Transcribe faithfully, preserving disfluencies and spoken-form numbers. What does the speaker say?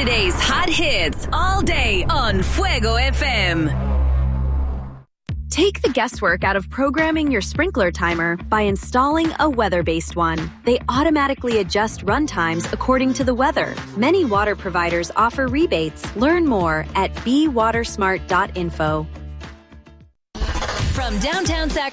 Saturday's hot hits all day on Fuego F M. Take the guesswork out of programming your sprinkler timer by installing a weather-based one. They automatically adjust run times according to the weather. Many water providers offer rebates. Learn more at be water smart dot info. From downtown Sacramento